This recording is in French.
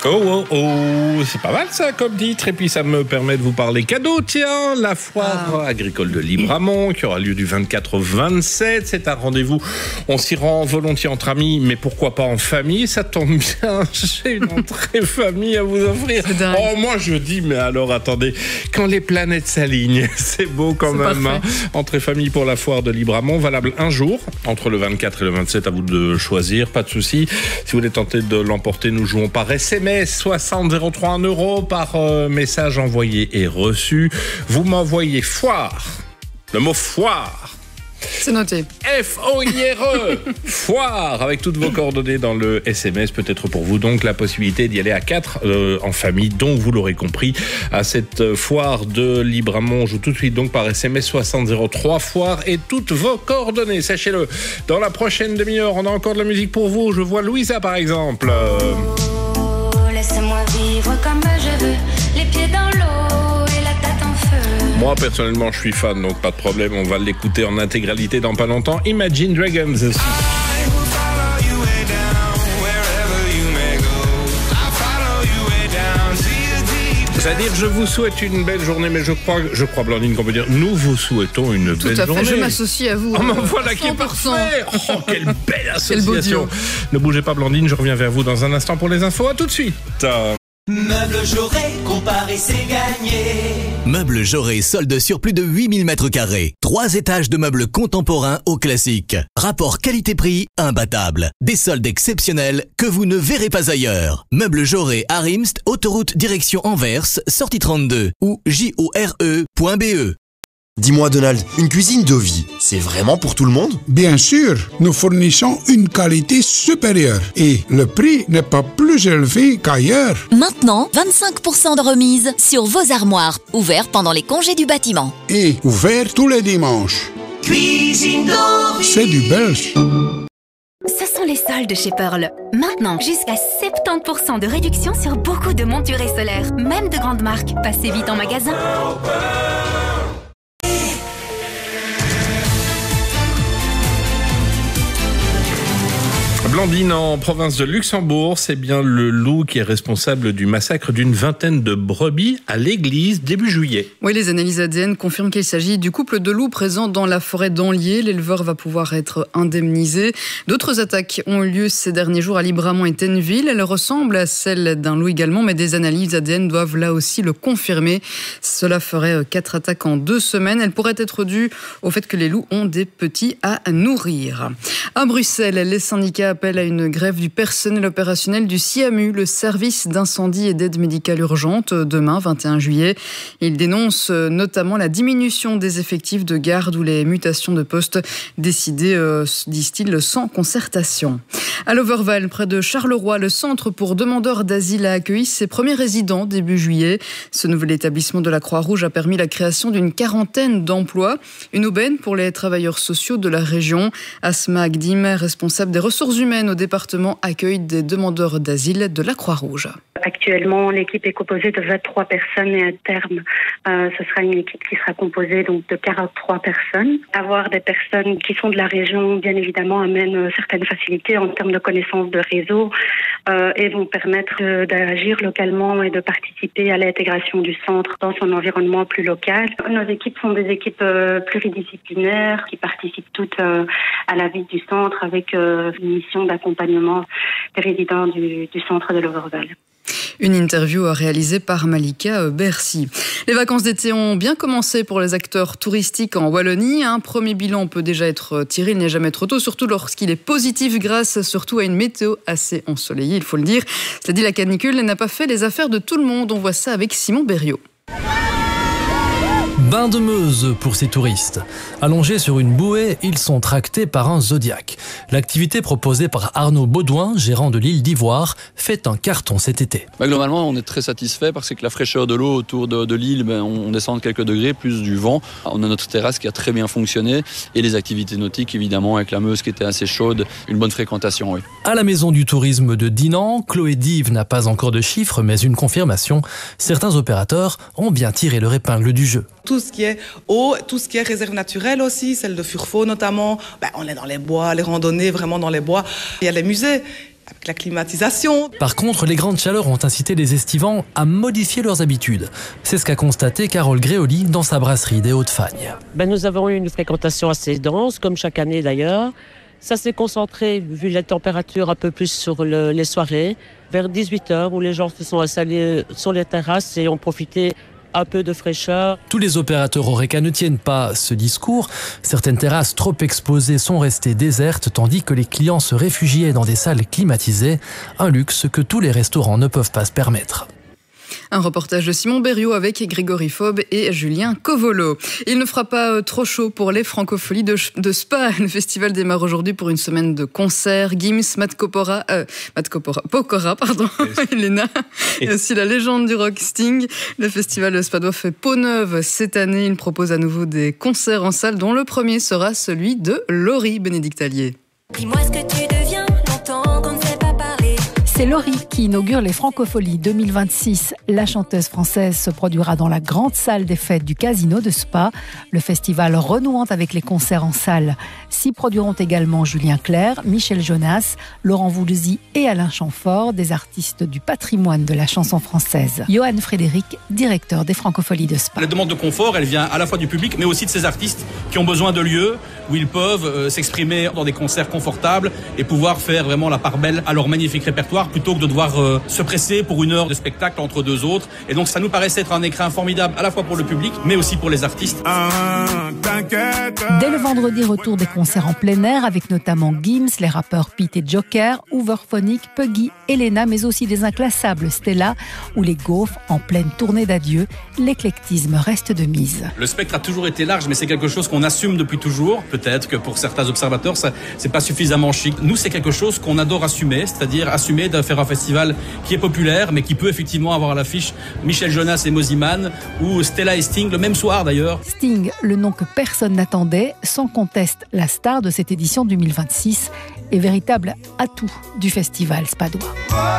Oh, oh, oh, c'est pas mal ça comme titre. Et puis ça me permet de vous parler cadeau. Tiens, la foire agricole de Libramont qui aura lieu du 24 au 27. C'est un rendez-vous. On s'y rend volontiers entre amis, mais pourquoi pas en famille. Ça tombe bien, j'ai une entrée famille à vous offrir. Oh, moi je dis, mais alors attendez, quand les planètes s'alignent, c'est beau quand même. Hein. Entrée famille pour la foire de Libramont, valable un jour, entre le 24 et le 27, à vous de choisir, pas de souci. Si vous voulez tenter de l'emporter, nous jouons par SMS. 60 03 1 euro par message envoyé et reçu. Vous m'envoyez foire, le mot foire. C'est noté. F-O-I-R-E, foire, avec toutes vos coordonnées dans le SMS. Peut-être pour vous donc la possibilité d'y aller à 4 en famille, donc vous l'aurez compris, à cette foire de Libramont. On joue tout de suite donc par SMS 60 03 foire et toutes vos coordonnées, sachez-le. Dans la prochaine demi-heure, on a encore de la musique pour vous. Je vois Louisa par exemple. Laisse-moi vivre comme je veux, les pieds dans l'eau et la tête en feu. Moi, personnellement, je suis fan, donc pas de problème. On va l'écouter en intégralité dans pas longtemps. Imagine Dragons aussi. C'est-à-dire, je vous souhaite une belle journée, mais je crois, Blandine, qu'on peut dire, nous vous souhaitons une belle journée. Tout à fait, je m'associe à vous. Oh, voilà 100%. Qui est parfait. Oh, quelle belle association. Ne bougez pas, Blandine, je reviens vers vous dans un instant pour les infos. À tout de suite. Meubles Jaurès, comparer c'est gagné. Meubles Jaurès, solde sur plus de 8000 mètres carrés. 3 étages de meubles contemporains au classique. Rapport qualité-prix imbattable. Des soldes exceptionnels que vous ne verrez pas ailleurs. Meubles Jaurès à Rimst, autoroute direction Anvers, sortie 32 ou jore.be. Dis-moi Donald, une cuisine de vie, c'est vraiment pour tout le monde? Bien sûr, nous fournissons une qualité supérieure et le prix n'est pas plus élevé qu'ailleurs. Maintenant, 25% de remise sur vos armoires, ouverts pendant les congés du bâtiment. Et ouvert tous les dimanches. Cuisine de vie. C'est du belge. Ce sont les soldes chez Pearl. Maintenant, jusqu'à 70% de réduction sur beaucoup de montures et solaires, même de grandes marques. Passez vite en magasin. Blandine, en province de Luxembourg, c'est bien le loup qui est responsable du massacre d'une vingtaine de brebis à l'église début juillet. Oui, les analyses ADN confirment qu'il s'agit du couple de loups présents dans la forêt d'Anlier. L'éleveur va pouvoir être indemnisé. D'autres attaques ont eu lieu ces derniers jours à Libramont et Tenneville. Elles ressemblent à celles d'un loup également, mais des analyses ADN doivent là aussi le confirmer. Cela ferait 4 attaques en 2 semaines. Elles pourraient être dues au fait que les loups ont des petits à nourrir. À Bruxelles, les syndicats appellent à une grève du personnel opérationnel du SIAMU, le service d'incendie et d'aide médicale urgente, demain 21 juillet. Ils dénoncent notamment la diminution des effectifs de garde ou les mutations de postes décidées, disent-ils, sans concertation. À Loverval, près de Charleroi, le centre pour demandeurs d'asile a accueilli ses premiers résidents début juillet. Ce nouvel établissement de la Croix-Rouge a permis la création d'une 40aine d'emplois. Une aubaine pour les travailleurs sociaux de la région. Asma Agdim, responsable des ressources humaines au département accueil des demandeurs d'asile de la Croix-Rouge. Actuellement, l'équipe est composée de 23 personnes et à terme, ce sera une équipe qui sera composée donc de 43 personnes. Avoir des personnes qui sont de la région, bien évidemment, amène certaines facilités en termes de connaissance de réseau et vont permettre d'agir localement et de participer à l'intégration du centre dans son environnement plus local. Nos équipes sont des équipes pluridisciplinaires qui participent toutes à la vie du centre avec une mission d'accompagnement des résidents du centre de Loverval. Une interview réalisée par Malika Bercy. Les vacances d'été ont bien commencé pour les acteurs touristiques en Wallonie. Un premier bilan peut déjà être tiré, il n'est jamais trop tôt, surtout lorsqu'il est positif grâce surtout à une météo assez ensoleillée, il faut le dire. Cela dit, la canicule n'a pas fait les affaires de tout le monde. On voit ça avec Simon Berriot. Bain de Meuse pour ces touristes. Allongés sur une bouée, ils sont tractés par un Zodiac. L'activité proposée par Arnaud Baudouin, gérant de l'île d'Ivoire, fait un carton cet été. Globalement, on est très satisfait parce que la fraîcheur de l'eau autour de l'île, on descend de quelques degrés, plus du vent. On a notre terrasse qui a très bien fonctionné et les activités nautiques, évidemment, avec la Meuse qui était assez chaude, une bonne fréquentation, oui. À la maison du tourisme de Dinan, Chloé Dive n'a pas encore de chiffres, mais une confirmation. Certains opérateurs ont bien tiré leur épingle du jeu. Tout ce qui est eau, tout ce qui est réserve naturelle aussi, celle de Furfo notamment. On est dans les bois, les randonnées vraiment dans les bois. Il y a les musées avec la climatisation. Par contre, les grandes chaleurs ont incité les estivants à modifier leurs habitudes. C'est ce qu'a constaté Carole Gréoli dans sa brasserie des Hauts-de-Fagne. Nous avons eu une fréquentation assez dense, comme chaque année d'ailleurs. Ça s'est concentré, vu la température, un peu plus sur les soirées, vers 18h, où les gens se sont installés sur les terrasses et ont profité un peu de fraîcheur. Tous les opérateurs Horeca ne tiennent pas ce discours. Certaines terrasses trop exposées sont restées désertes, tandis que les clients se réfugiaient dans des salles climatisées, un luxe que tous les restaurants ne peuvent pas se permettre. Un reportage de Simon Berriot avec Grégory Faube et Julien Covolo. Il ne fera pas trop chaud pour les Francopholies de Spa. Le festival démarre aujourd'hui pour une semaine de concerts. Gims, Matt Pokora, Elena, et aussi la légende du rock Sting. Le festival spadois fait peau neuve cette année. Il propose à nouveau des concerts en salle, dont le premier sera celui de Laurie Bénédicte Allier. Dis-moi ce que tu deviens, longtemps qu'on ne s'est pas parlé. C'est Laurie qui inaugure les Francopholies 2026. La chanteuse française se produira dans la grande salle des fêtes du Casino de Spa. Le festival renouant avec les concerts en salle. S'y produiront également Julien Clerc, Michel Jonas, Laurent Voulzy et Alain Chamfort, des artistes du patrimoine de la chanson française. Johan Frédéric, directeur des Francopholies de Spa. La demande de confort, elle vient à la fois du public, mais aussi de ces artistes qui ont besoin de lieux où ils peuvent s'exprimer dans des concerts confortables et pouvoir faire vraiment la part belle à leur magnifique répertoire, plutôt que de devoir se presser pour une heure de spectacle entre deux autres. Et donc ça nous paraissait être un écrin formidable à la fois pour le public, mais aussi pour les artistes. Dès le vendredi, retour des concerts en plein air avec notamment Gims, les rappeurs Pete et Joker, Hooverphonic, Puggy, Elena, mais aussi des inclassables Stella ou les Gaufres en pleine tournée d'adieu. L'éclectisme reste de mise. Le spectre a toujours été large, mais c'est quelque chose qu'on assume depuis toujours. Peut-être que pour certains observateurs, ça c'est pas suffisamment chic. Nous, c'est quelque chose qu'on adore assumer, c'est-à-dire assumer de faire un festival qui est populaire, mais qui peut effectivement avoir à l'affiche Michel Jonas et Mosiman, ou Stella et Sting, le même soir d'ailleurs. Sting, le nom que personne n'attendait, sans conteste la star de cette édition 2026, est véritable atout du festival spadois.